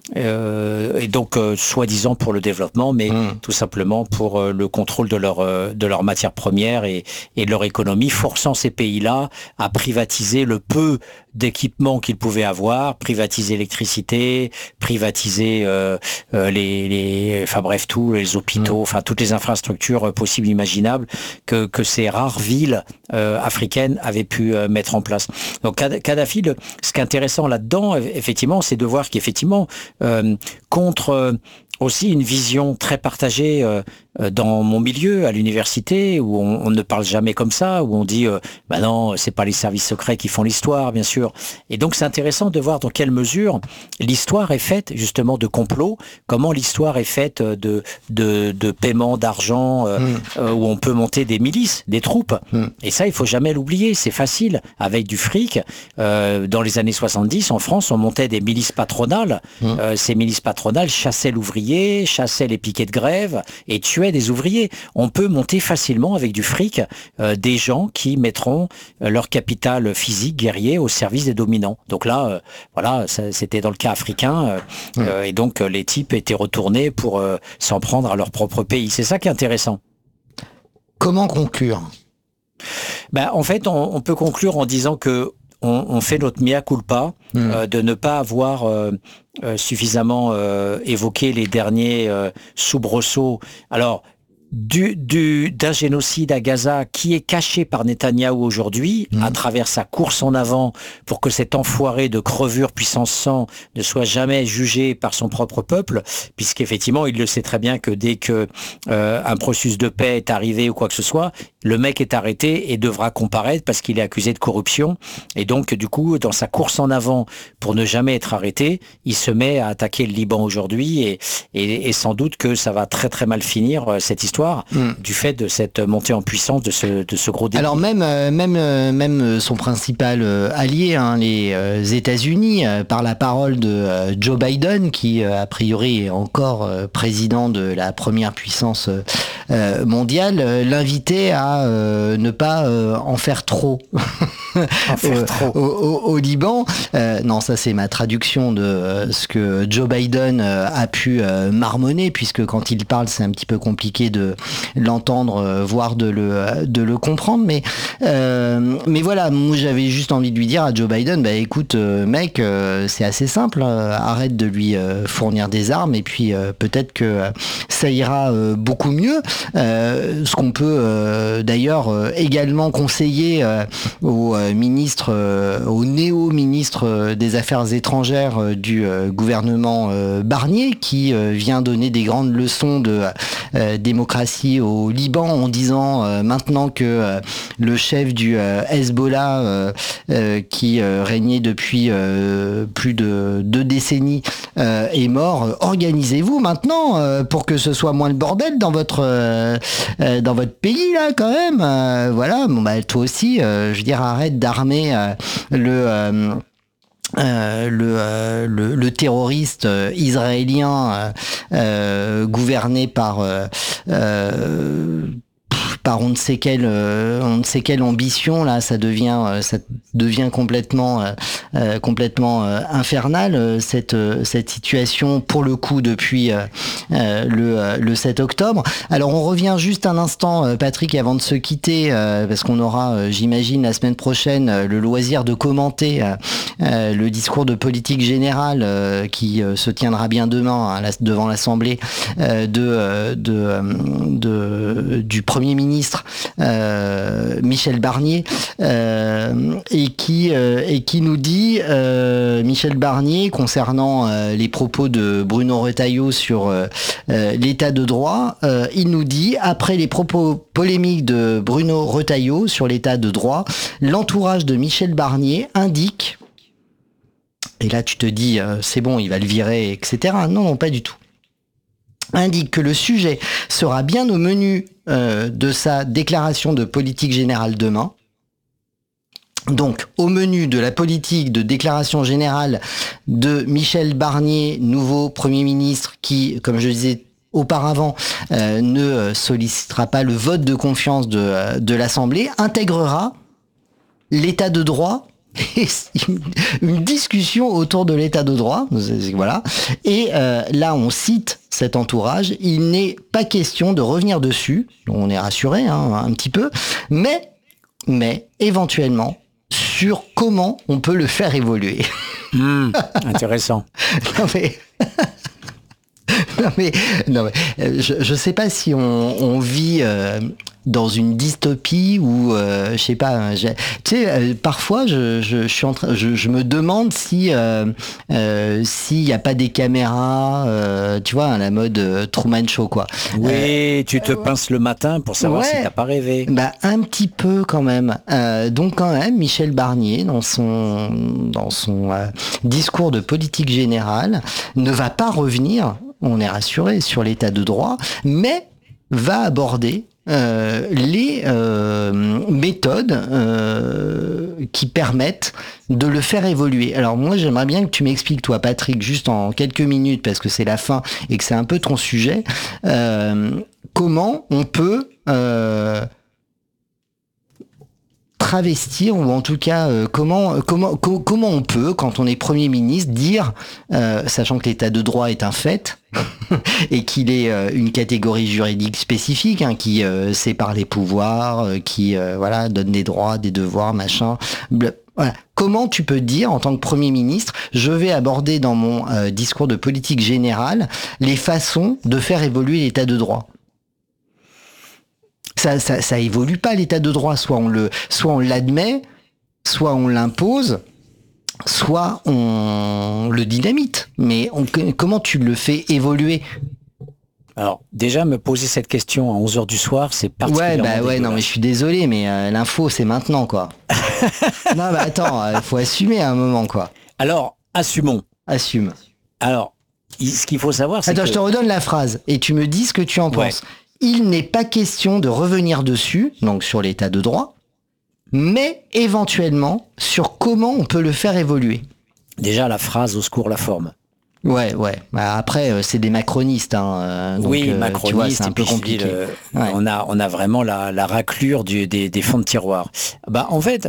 Euh, et donc, euh, soi-disant pour le développement, mais mmh. tout simplement pour euh, le contrôle de leur euh, de leurs matières premières et, et de leur économie, forçant ces pays-là à privatiser le peu d'équipements qu'ils pouvaient avoir, privatiser l'électricité, privatiser euh, euh, les, les, enfin bref tout, les hôpitaux, mmh. enfin toutes les infrastructures possibles imaginables que que ces rares villes euh, africaines avaient pu euh, mettre en place. Donc Kadhafi, le, ce qui est intéressant là-dedans, effectivement, c'est de voir qu'effectivement euh, contre euh, aussi une vision très partagée euh, dans mon milieu, à l'université, où on, on ne parle jamais comme ça, où on dit euh, bah non, c'est pas les services secrets qui font l'histoire, bien sûr. Et donc c'est intéressant de voir dans quelle mesure l'histoire est faite justement de complots, comment l'histoire est faite de de, de paiement d'argent euh, mmh. euh, où on peut monter des milices, des troupes. Mmh. Et ça, il faut jamais l'oublier, c'est facile. Avec du fric, euh, dans les années soixante-dix, en France, on montait des milices patronales. Mmh. Euh, ces milices patronales chassaient l'ouvrier, chassaient les piquets de grève et tuaient des ouvriers. On peut monter facilement avec du fric euh, des gens qui mettront euh, leur capital physique guerrier au service des dominants. Donc là, euh, voilà, ça, c'était dans le cas africain euh, mmh. euh, et donc euh, les types étaient retournés pour euh, s'en prendre à leur propre pays. C'est ça qui est intéressant. Comment conclure ? Ben, en fait, on, on peut conclure en disant que on, on fait notre mea culpa mmh. euh, de ne pas avoir euh, euh, suffisamment euh, évoqué les derniers euh, soubresauts. Alors, Du, du, d'un génocide à Gaza qui est caché par Netanyahou aujourd'hui mmh. à travers sa course en avant pour que cet enfoiré de crevure puissance cent ne soit jamais jugé par son propre peuple, puisqu'effectivement il le sait très bien que dès que euh, un processus de paix est arrivé ou quoi que ce soit, le mec est arrêté et devra comparaître parce qu'il est accusé de corruption, et donc du coup dans sa course en avant pour ne jamais être arrêté, il se met à attaquer le Liban aujourd'hui, et, et, et sans doute que ça va très très mal finir euh, cette histoire Mmh. du fait de cette montée en puissance de ce, de ce gros délit. Alors même, euh, même, euh, même son principal euh, allié, hein, les euh, États-Unis, euh, par la parole de euh, Joe Biden, qui euh, a priori est encore euh, président de la première puissance euh, mondiale, euh, l'invitait à euh, ne pas euh, en faire trop, en faire trop. au, au, au Liban. Euh, non, ça c'est ma traduction de euh, ce que Joe Biden euh, a pu euh, marmonner, puisque quand il parle, c'est un petit peu compliqué de l'entendre, euh, voire de le, de le comprendre, mais, euh, mais voilà, moi j'avais juste envie de lui dire à Joe Biden, bah écoute euh, mec, euh, c'est assez simple, euh, arrête de lui euh, fournir des armes, et puis euh, peut-être que euh, ça ira euh, beaucoup mieux. Euh, ce qu'on peut euh, d'ailleurs euh, également conseiller euh, au euh, ministre, euh, au néo-ministre euh, des Affaires étrangères euh, du euh, gouvernement euh, Barnier, qui euh, vient donner des grandes leçons de euh, démocratie au Liban, en disant euh, maintenant que euh, le chef du euh, Hezbollah euh, euh, qui euh, régnait depuis euh, plus de deux décennies euh, est mort, organisez-vous maintenant euh, pour que ce soit moins le bordel dans votre euh, euh, dans votre pays là quand même. Euh, voilà, bon bah toi aussi, euh, je veux dire, arrête d'armer euh, le euh, Euh, le, euh, le le terroriste euh, israélien euh, euh, gouverné par euh, euh, par on ne sait quelle euh, on ne sait quelle ambition, là ça devient euh, ça devient complètement euh, euh, complètement euh, infernal euh, cette euh, cette situation, pour le coup, depuis euh, euh, le euh, le sept octobre. Alors on revient juste un instant, euh, Patrick, avant de se quitter, euh, parce qu'on aura euh, j'imagine la semaine prochaine euh, le loisir de commenter euh, euh, le discours de politique générale euh, qui euh, se tiendra bien demain hein, là, devant l'Assemblée euh, de, euh, de, euh, de du Premier ministre Euh, Michel Barnier euh, et qui euh, et qui nous dit euh, Michel Barnier concernant euh, les propos de Bruno Retailleau sur euh, euh, l'état de droit, euh, il nous dit: après les propos polémiques de Bruno Retailleau sur l'état de droit, l'entourage de Michel Barnier indique, et là tu te dis euh, c'est bon, il va le virer, et cetera. Non, non, pas du tout. Indique que le sujet sera bien au menu euh, de sa déclaration de politique générale demain. Donc, au menu de la politique de déclaration générale de Michel Barnier, nouveau Premier ministre, qui, comme je disais auparavant, euh, ne sollicitera pas le vote de confiance de, de l'Assemblée, intégrera l'état de droit, une discussion autour de l'état de droit, voilà. Et euh, là, on cite cet entourage. Il n'est pas question de revenir dessus. On est rassuré, hein, un petit peu, mais, mais éventuellement sur comment on peut le faire évoluer. Mmh, intéressant. Non mais. Non mais, non mais je, je sais pas si on, on vit euh, dans une dystopie ou euh, je sais pas. Tu sais, euh, parfois je, je, je suis en train, je, je me demande si euh, euh, s'il n'y a pas des caméras, euh, tu vois, à la mode euh, Truman Show quoi. Oui, euh, tu te pinces le matin pour savoir ouais, si t'as pas rêvé. Bah un petit peu quand même. Euh, donc quand même, Michel Barnier dans son dans son euh, discours de politique générale ne va pas revenir, on est rassuré, sur l'état de droit, mais va aborder euh, les euh, méthodes euh, qui permettent de le faire évoluer. Alors moi, j'aimerais bien que tu m'expliques, toi, Patrick, juste en quelques minutes, parce que c'est la fin et que c'est un peu ton sujet, euh, comment on peut euh, travestir, ou en tout cas euh, comment comment co- comment on peut, quand on est Premier ministre, dire, euh, sachant que l'état de droit est un fait et qu'il est euh, une catégorie juridique spécifique, hein, qui euh, sépare les pouvoirs, euh, qui euh, voilà donne des droits, des devoirs, machin, bla- Voilà. Comment tu peux dire, en tant que Premier ministre, je vais aborder dans mon euh, discours de politique générale les façons de faire évoluer l'état de droit? Ça, ça, ça évolue pas, l'état de droit. Soit on le, soit on l'admet, soit on l'impose, soit on le dynamite. Mais on, comment tu le fais évoluer? Alors, déjà, me poser cette question à onze heures du soir, c'est particulièrement Ouais, bah ouais, dégueulasse. non, mais je suis désolé, mais euh, l'info, c'est maintenant, quoi. Non, bah attends, il faut assumer à un moment, quoi. Alors, assumons. Assume. Alors, il- ce qu'il faut savoir, c'est Attends, que... je te redonne la phrase, et tu me dis ce que tu en Ouais. penses. Il n'est pas question de revenir dessus, donc sur l'état de droit, mais éventuellement sur comment on peut le faire évoluer. Déjà, la phrase, au secours, la forme. Ouais, ouais. Bah, après, euh, c'est des macronistes. Hein, euh, donc, oui, euh, tu vois, macroniste, c'est un et peu puis je dis, compliqué. le- Ouais. on, a, on a vraiment la, la raclure du, des, des fonds de tiroir. Bah, en fait,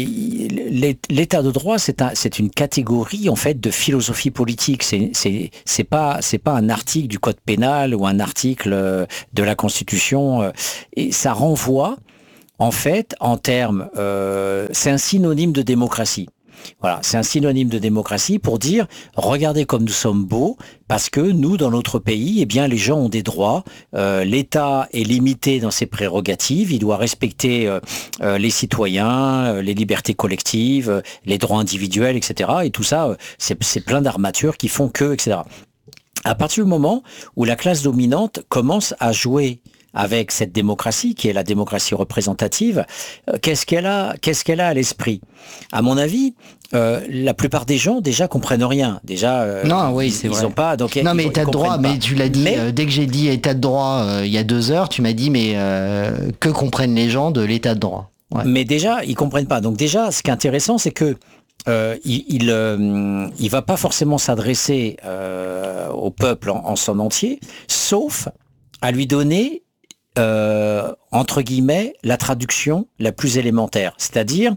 il- l'état de droit, c'est un, c'est une catégorie en fait de philosophie politique. C'est, c'est, c'est pas, c'est pas un article du code pénal ou un article euh, de la Constitution. euh, Et ça renvoie, en fait, en termes, euh, c'est un synonyme de démocratie. Voilà, c'est un synonyme de démocratie pour dire regardez comme nous sommes beaux parce que nous dans notre pays, eh bien les gens ont des droits. Euh, L'État est limité dans ses prérogatives, il doit respecter euh, euh, les citoyens, euh, les libertés collectives, euh, les droits individuels, et cetera. Et tout ça, euh, c'est c'est plein d'armatures qui font que, et cetera. À partir du moment où la classe dominante commence à jouer avec cette démocratie, qui est la démocratie représentative, euh, qu'est-ce qu'elle a, qu'est-ce qu'elle a à l'esprit? À mon avis, euh, la plupart des gens déjà comprennent rien. Déjà, euh, Non, oui, ils, c'est ils vrai. ont pas. Donc, Non, ils- mais ils état de droit, comprennent pas. mais tu l'as dit, Mais- euh, dès que j'ai dit état de droit euh, il y a deux heures, tu m'as dit, mais euh, que comprennent les gens de l'état de droit? Ouais. Mais déjà, ils comprennent pas. Donc déjà, ce qui est intéressant, c'est que euh, il, il, euh, il va pas forcément s'adresser euh, au peuple en, en son entier, sauf à lui donner euh, entre guillemets la traduction la plus élémentaire, c'est-à-dire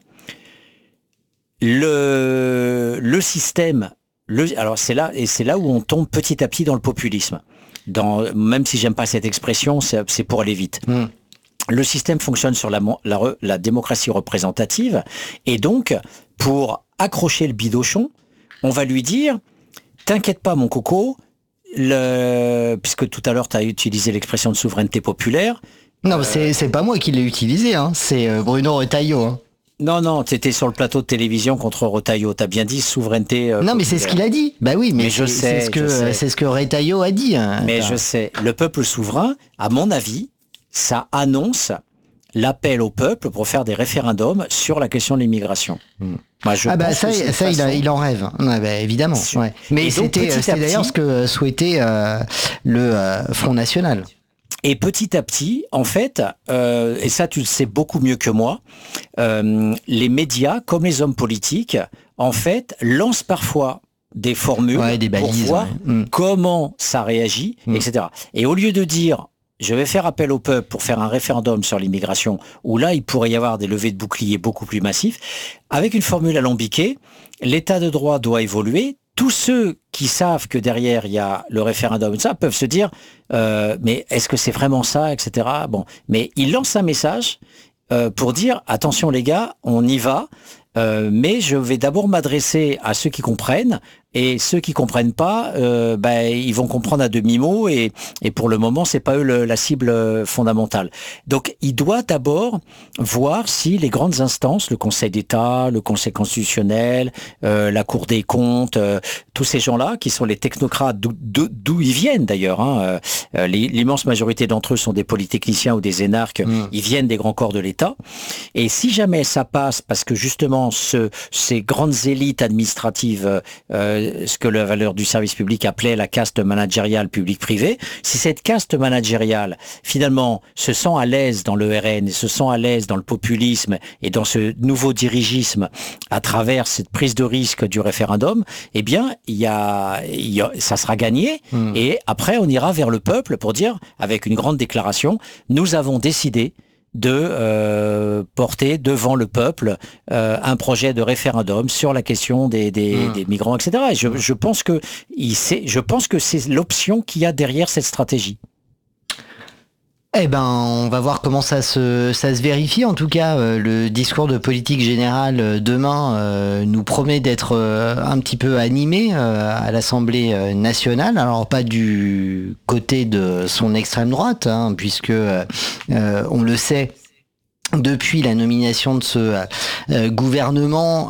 le le système. Le, alors c'est là et c'est là où on tombe petit à petit dans le populisme. Dans, même si j'aime pas cette expression, c'est c'est pour aller vite. Mm. Le système fonctionne sur la, la, la démocratie représentative et donc pour accrocher le bidochon, on va lui dire t'inquiète pas mon coco, le, puisque tout à l'heure tu as utilisé l'expression de souveraineté populaire. Non, euh, c'est c'est pas moi qui l'ai utilisé, hein, c'est euh, Bruno Retailleau. Hein. Non, non, tu étais sur le plateau de télévision contre Retailleau. Tu as bien dit souveraineté. Euh, non, mais c'est ce qu'il a dit. Bah oui, mais, mais je sais, c'est ce que je sais. c'est ce que Retailleau a dit. Hein. Mais Attends. je sais. Le peuple souverain, à mon avis, ça annonce l'appel au peuple pour faire des référendums sur la question de l'immigration. Hmm. Moi, je ah bah pense ça, que c'est ça une il, a, façon- il en rêve. Ouais, bah, évidemment. Sûr. Ouais. Mais Et donc, c'était petit à c'est d'ailleurs petit- ce que souhaitait euh, le euh, Front National. Et petit à petit, en fait, euh, et ça tu le sais beaucoup mieux que moi, euh, les médias, comme les hommes politiques, en fait, lancent parfois des formules Ouais, des pour balises, voir ouais. Mm. comment ça réagit, Mm. et cetera. Et au lieu de dire je vais faire appel au peuple pour faire un référendum sur l'immigration, où là, il pourrait y avoir des levées de boucliers beaucoup plus massifs, avec une formule alambiquée, l'état de droit doit évoluer. Tous ceux qui savent que derrière, il y a le référendum, ça, peuvent se dire, euh, mais est-ce que c'est vraiment ça, et cetera. Bon, mais il lance un message euh, pour dire, attention les gars, on y va, euh, mais je vais d'abord m'adresser à ceux qui comprennent, et ceux qui comprennent pas, euh, ben, ils vont comprendre à demi-mot, et, et pour le moment, c'est pas eux le, la cible fondamentale. Donc, il doit d'abord voir si les grandes instances, le Conseil d'État, le Conseil constitutionnel, euh, la Cour des comptes, euh, tous ces gens-là, qui sont les technocrates, d'où, d'où ils viennent d'ailleurs, hein, euh, l'immense majorité d'entre eux sont des polytechniciens ou des énarques, mmh. Ils viennent des grands corps de l'État, et si jamais ça passe, parce que justement, ce, ces grandes élites administratives, euh, ce que la valeur du service public appelait la caste managériale public-privé, si cette caste managériale, finalement, se sent à l'aise dans le R N, et se sent à l'aise dans le populisme et dans ce nouveau dirigisme à travers cette prise de risque du référendum, eh bien, il y a, il y a, ça sera gagné, mmh. Et après, on ira vers le peuple pour dire, avec une grande déclaration, nous avons décidé de euh, porter devant le peuple euh, un projet de référendum sur la question des, des, mmh. des migrants, et cetera. Et je, mmh. je pense que il sait, je pense que c'est l'option qu'il y a derrière cette stratégie. Eh ben, on va voir comment ça se, ça se vérifie. En tout cas, euh, le discours de politique générale euh, demain euh, nous promet d'être euh, un petit peu animé euh, à l'Assemblée euh, nationale. Alors, pas du côté de son extrême droite, hein, puisque euh, euh, on le sait. Depuis la nomination de ce euh, gouvernement,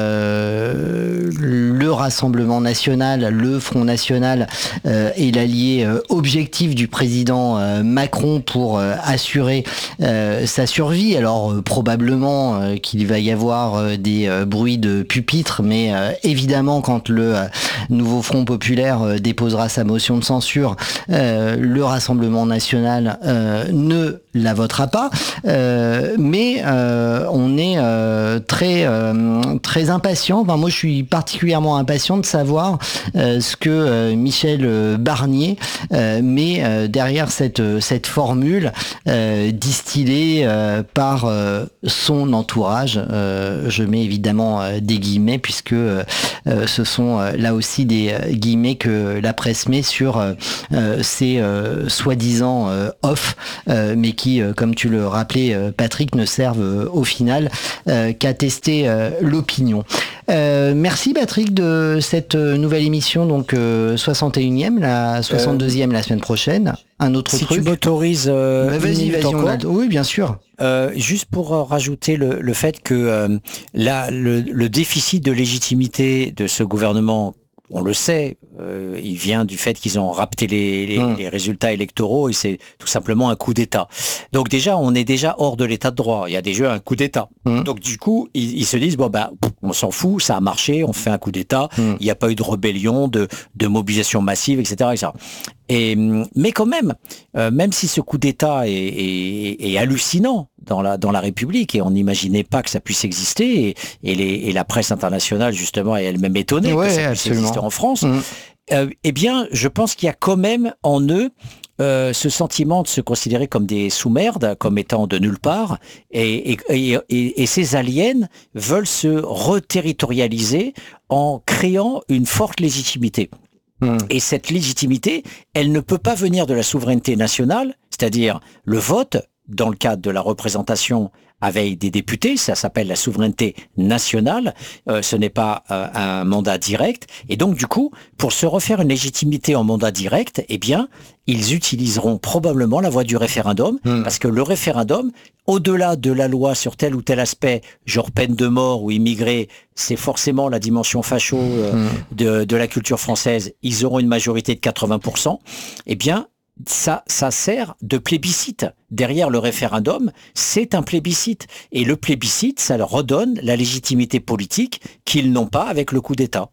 euh, le Rassemblement national, le Front national euh, est l'allié euh, objectif du président euh, Macron pour euh, assurer euh, sa survie. Alors euh, probablement euh, qu'il va y avoir euh, des euh, bruits de pupitres, mais euh, évidemment quand le euh, nouveau Front populaire euh, déposera sa motion de censure, euh, le Rassemblement national euh, ne la votera pas. Euh, mais euh, on est euh, très euh, très impatient. Enfin, moi, je suis particulièrement impatient de savoir euh, ce que euh, Michel Barnier euh, met euh, derrière cette cette formule euh, distillée euh, par euh, son entourage. Euh, je mets évidemment euh, des guillemets puisque euh, ce sont euh, là aussi des euh, guillemets que la presse met sur euh, ces euh, soi-disant euh, off, euh, mais qui, euh, comme tu le rappelais, euh, Patrick, ne servent euh, au final euh, qu'à tester euh, l'opinion. Euh, merci Patrick de cette nouvelle émission, donc euh, soixante et unième, la soixante-deuxième euh, la semaine prochaine. Un autre si truc. Si tu m'autorises, euh, bah, vas-y, vas-y, on a... oui, bien sûr. Euh, juste pour euh, rajouter le, le fait que euh, là, le, le déficit de légitimité de ce gouvernement, on le sait, euh, il vient du fait qu'ils ont rapté les, les, mmh. les résultats électoraux et c'est tout simplement un coup d'État. Donc déjà, on est déjà hors de l'état de droit. Il y a déjà un coup d'État. Mmh. Donc du coup, ils, ils se disent bon ben, on s'en fout, ça a marché, on fait un coup d'État. Mmh. Il n'y a pas eu de rébellion, de, de mobilisation massive, et cetera, et cetera. Et mais quand même, euh, même si ce coup d'État est, est, est hallucinant dans la dans la République et on n'imaginait pas que ça puisse exister et, et, les, et la presse internationale justement est elle-même étonnée ouais, que ça puisse absolument. exister en France. Mmh. Euh, eh bien, je pense qu'il y a quand même en eux euh, ce sentiment de se considérer comme des sous-merdes, comme étant de nulle part, et, et, et, et, et ces aliens veulent se reterritorialiser en créant une forte légitimité. Et cette légitimité, elle ne peut pas venir de la souveraineté nationale, c'est-à-dire le vote, dans le cadre de la représentation avec des députés, ça s'appelle la souveraineté nationale, euh, ce n'est pas euh, un mandat direct, et donc du coup, pour se refaire une légitimité en mandat direct, eh bien, ils utiliseront probablement la voie du référendum, mmh. parce que le référendum, au-delà de la loi sur tel ou tel aspect, genre peine de mort ou immigré, c'est forcément la dimension facho euh, mmh. de, de la culture française, ils auront une majorité de quatre-vingts pour cent, eh bien, Ça, ça sert de plébiscite. Derrière le référendum, c'est un plébiscite. Et le plébiscite, ça leur redonne la légitimité politique qu'ils n'ont pas avec le coup d'État.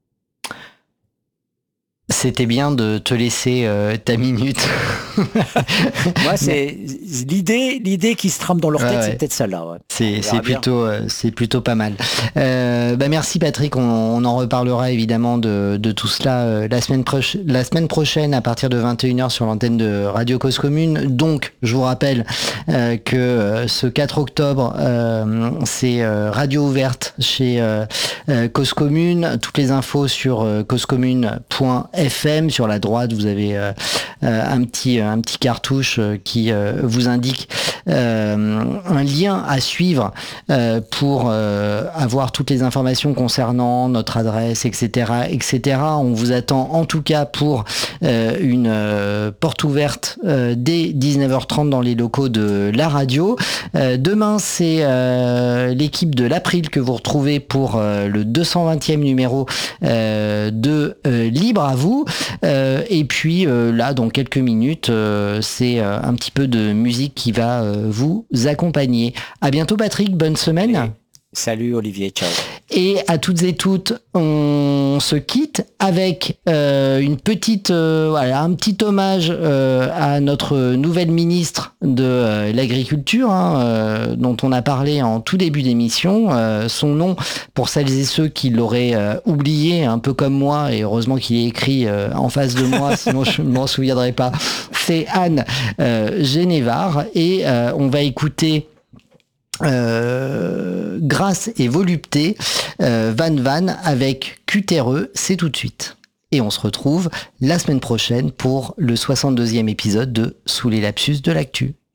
C'était bien de te laisser euh, ta minute. Moi, c'est l'idée, l'idée qui se trame dans leur tête, ouais, c'est ouais. peut-être celle-là. Ouais. C'est, c'est plutôt, euh, c'est plutôt pas mal. Euh, bah merci Patrick, on, on en reparlera évidemment de, de tout cela euh, la semaine proche, la semaine prochaine à partir de vingt et une heures sur l'antenne de Radio Cause Commune. Donc, je vous rappelle euh, que euh, ce quatre octobre, euh, c'est euh, radio ouverte chez euh, euh, Cause Commune. Toutes les infos sur euh, causecommune point f m. Sur la droite, vous avez euh, euh, un petit un petit cartouche euh, qui euh, vous indique euh, un lien à suivre euh, pour euh, avoir toutes les informations concernant notre adresse, et cetera, et cetera. On vous attend en tout cas pour euh, une euh, porte ouverte euh, dès dix-neuf heures trente dans les locaux de la radio. Euh, demain, c'est euh, l'équipe de l'April que vous retrouvez pour euh, le deux cent vingtième numéro euh, de euh, Libre à vous. Euh, et puis euh, là, dans quelques minutes, euh, c'est euh, un petit peu de musique qui va euh, vous accompagner. À bientôt Patrick, bonne semaine. Allez. Salut Olivier, ciao. Et à toutes et toutes, on se quitte avec euh, une petite, euh, voilà, un petit hommage euh, à notre nouvelle ministre de euh, l'Agriculture, hein, euh, dont on a parlé en tout début d'émission. Euh, son nom, pour celles et ceux qui l'auraient euh, oublié, un peu comme moi, et heureusement qu'il est écrit euh, en face de moi, sinon je ne m'en souviendrai pas, c'est Anne euh, Genevard. Et euh, on va écouter... Euh, grâce et volupté, euh, Van Van avec Cutéreux, c'est tout de suite. et on se retrouve la semaine prochaine pour le soixante-deuxième épisode de Sous les lapsus de l'actu.